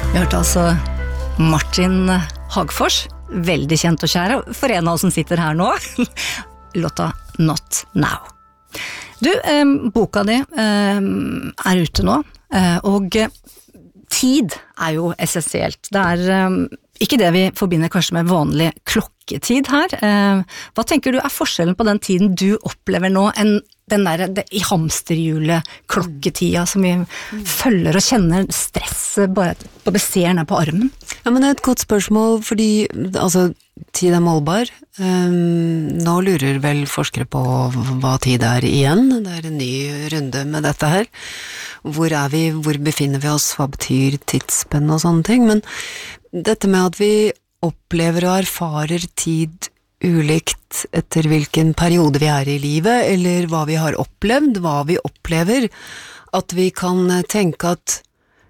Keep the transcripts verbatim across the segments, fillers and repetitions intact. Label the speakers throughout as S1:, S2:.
S1: Vi hørte altså Martin Hagfors, veldig kjent og kjære, for en av oss som sitter her nå, låta Not Now. Du, eh, boka di eh, er ute nå, eh, og tid er jo essensielt. Det er eh, ikke det vi forbinder kanskje med vanlig klokketid her. Eh, hva tenker du er forskjellen på den tiden du opplever nå, enn den der det, i hamsterhjulet klokketida som vi mm. følger og kjenner stresset bare på det ser ned på armen?
S2: Ja, men det er et godt spørsmål, fordi altså, tid er målbar. Um, nå lurer vel forskere på hva tid er igjen. Det er en ny runde med dette her. Hvor er vi, hvor befinner vi oss, hva betyr tidsspenn og sånne ting. Men dette med at vi opplever og erfarer tid ulikt etter hvilken periode vi er i livet, eller hva vi har opplevd, hva vi opplever, at vi kan tenke at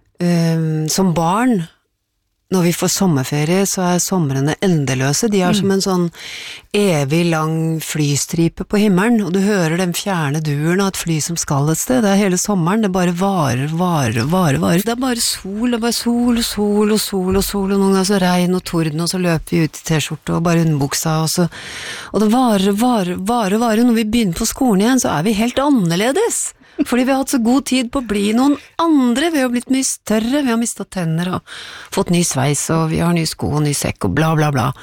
S2: um, som barn, når vi får sommerferie, så er somrene endeløse. De er mm. som en sånn evig lang flystripe på himmelen, og du hører den fjerne duren av et fly som skal et sted. Det er hele sommeren, det bare varer, varer, varer, varer. Det er bare sol, det er bare sol og sol og sol og sol, og noen ganger så regn og torden, og så løper vi ut i t-skjorte og bare underbuksa, og så, og det varer, varer, varer, varer. Når vi begynner på skolen igjen, så er vi helt annerledes. Fordi vi har hatt så god tid på å bli noen andre, vi har blitt mye større, vi har mistet tenner og fått ny sveis, og vi har ny sko og ny sekk og bla bla bla.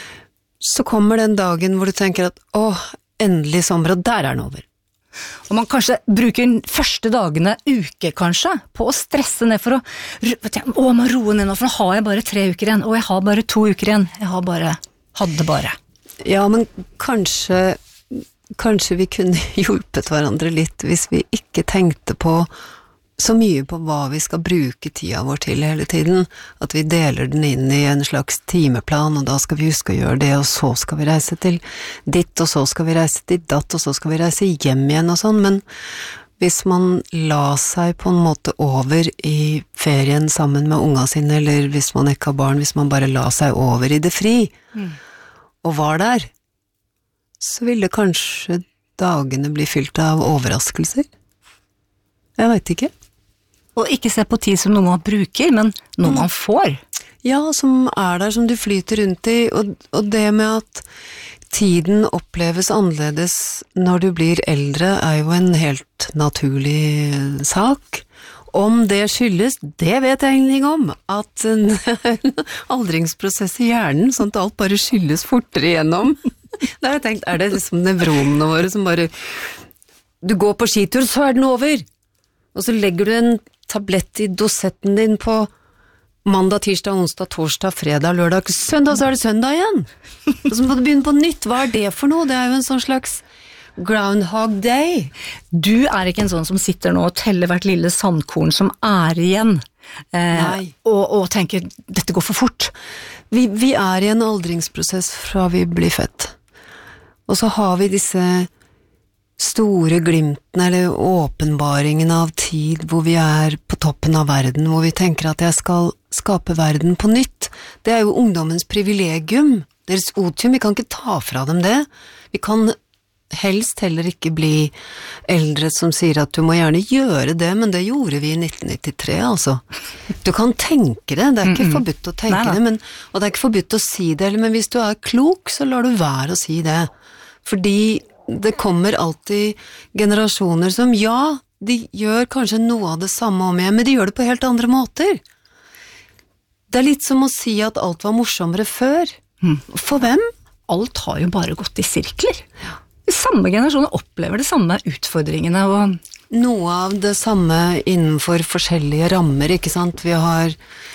S2: Så kommer den dagen hvor du tenker at, åh, endelig sommer, og der er den over.
S1: Og man kanskje bruker første dagene, uke kanskje, på å stresse ned for å, å, jeg må roe ned nå, for nå har jeg bare tre uker igjen, og jeg har bare to uker igjen, jeg har bare, hadde bare.
S2: Ja, men kanskje... Kanskje vi kunne hjulpet hverandre litt hvis vi ikke tenkte på så mye på hva vi skal bruke tida vår til hele tiden, at vi deler den inn i en slags timeplan, og da skal vi huske å gjøre det, og så skal vi reise til ditt, og så skal vi reise til datt, og så skal vi reise hjem igjen og sånn, men hvis man la seg på en måte over i ferien sammen med unga sine, eller hvis man ikke har barn, hvis man bare la seg over i det fri, mm. og var der, så ville kanskje dagene bli fylt av overraskelser. Jeg vet ikke.
S1: Og ikke se på tid som noe man bruker, men noe mm. man får.
S2: Ja, som er der, som du flyter rundt i, og, og det med at tiden oppleves annerledes når du blir eldre, er jo en helt naturlig sak. Om det skyldes, det vet jeg ingenting om, at en, en aldringsprosess i hjernen, sånn at alt bare skyldes fortere igjennom. Da har jeg tenkt, er det liksom nevronene våre som bare, du går på skitur, så er den over. Og så legger du en tablett i dosetten din på mandag, tirsdag, onsdag, torsdag, fredag, lørdag, søndag, så er det søndag igjen. Og så må du begynne på nytt. Hva er det for noe? Det er jo en sånn slags Groundhog Day.
S1: Du er ikke en sånn som sitter nå og teller hvert lille sandkorn som er igjen. Eh, og, og tenker, dette går for fort.
S2: Vi, vi er i en aldringsprosess fra vi blir født. Og så har vi disse store glimtene, eller åpenbaringene av tid, hvor vi er på toppen av verden, hvor vi tenker at jeg skal skape verden på nytt. Det er jo ungdommens privilegium, deres otium, vi kan ikke ta fra dem det. Vi kan helst heller ikke bli eldre som sier at du må gjerne gjøre det, men det gjorde vi i nitten nittitre, altså. Du kan tenke det, det er ikke forbudt å tenke Nei, det, men, og det er ikke forbudt å si det, men hvis du er klok, så lar du være å si det. Fordi det kommer alltid generasjoner som, ja, de gjør kanskje noe av det samme om igjen, men de gjør det på helt andre måter. Det er litt som å si at alt var morsommere før. For hvem?
S1: Alt har jo bare gått i sirkler. Ja. Samme generasjoner opplever det samme utfordringene og
S2: noe av det samme innenfor forskjellige rammer, ikke sant? Vi har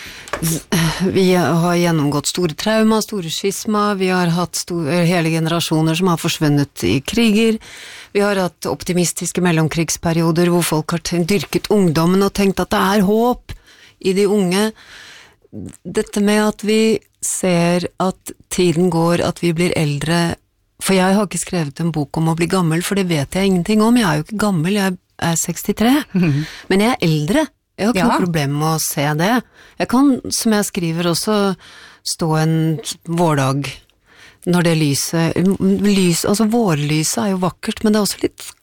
S2: vi har gjennomgått store trauma, store skisma, vi har hatt store, hele generasjoner som har forsvunnet i kriger, vi har hatt optimistiske mellomkrigsperioder hvor folk har dyrket ungdommen og tenkt at det er håp i de unge. Dette med at vi ser at tiden går, at vi blir eldre. For jeg har ikke skrevet en bok om å bli gammel, for det vet jeg ingenting om. Jeg er jo ikke gammel, jeg er sekstitre. Mm-hmm. Men jeg er eldre. Jeg har ikke ja. noe problem med å se det. Jeg kan, som jeg skriver også, stå en vårdag når det lyset, lys, altså vårlyset er jo vakkert, men det er også litt kaldt.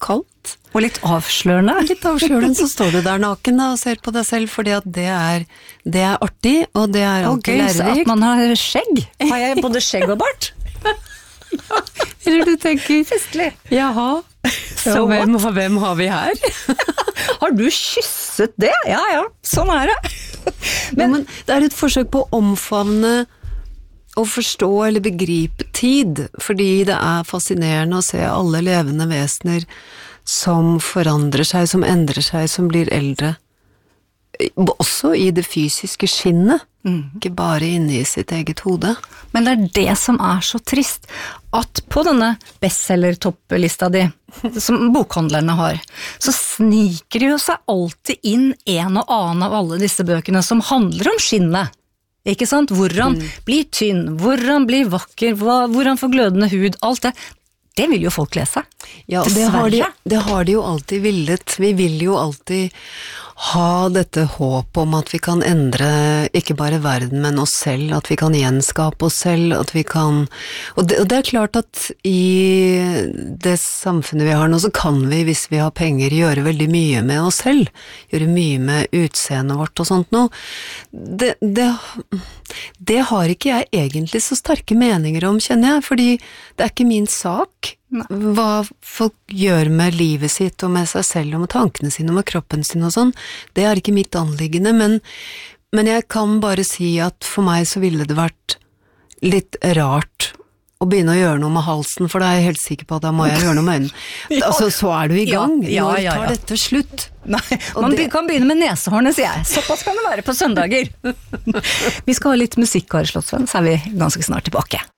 S2: litt
S1: Og litt avslørende.
S2: Litt avslørende, så står du der naken da, og ser på deg selv, fordi at det er, det er artig, og det er
S1: Og
S2: alltid
S1: gøy så at
S2: lærerikt.
S1: man har skjegg. Har jeg både skjegg og bart?
S2: Eller du tenker,
S1: Festlig.
S2: jaha,
S1: Så
S2: så hvem, hvem har vi her?
S1: Har du kysset det? Ja, ja, sånn er det.
S2: Men, men det er et forsøk på å omfavne å forstå eller begripe tid, fordi det er fascinerende å se alle levende vesener som forandrer seg, som endrer seg, som blir eldre. Også i det fysiske skinnet, mm. ikke bare inne i sitt eget hode.
S1: Men det er det som er så trist, at på denne bestselger-topplista di, som bokhandlerne har, så sniker det jo seg alltid inn en og annen av alle disse bøkene som handler om skinnet. Ikke sant? Hvordan mm. blir tynn, hvordan blir vakker, hva, hvordan får glødende hud, alt det. Det vil jo folk lese.
S2: Ja, det har, de, det har de jo alltid villet. Vi vil jo alltid ha dette håp om at vi kan endre ikke bare verden, men oss selv, at vi kan gjenskape oss selv, at vi kan og det, og det er klart at i det samfunnet vi har nå, så kan vi, hvis vi har penger, gjøre veldig mye med oss selv, gjøre mye med utseendet vårt og sånt nå. Det, det, det har ikke jeg egentlig så sterke meninger om, kjenner jeg, fordi det er ikke min sak. Nei. Hva folk gjør med livet sitt og med seg selv og med tankene sine og med kroppen sin og sånn, det er ikke mitt anliggende, men, men jeg kan bare si at for meg så ville det vært litt rart å begynne å gjøre noe med halsen, for da er jeg helt sikker på at da må jeg gjøre noe med øynene. ja. Altså, så er du i gang. Ja, ja, ja, ja. Når tar dette slutt?
S1: Nei, man det... kan begynne med nesehårene, sier jeg. Såpass kan det være på søndager. Vi skal ha litt musikk, Kari Slottsvenn, så er vi ganske snart tilbake.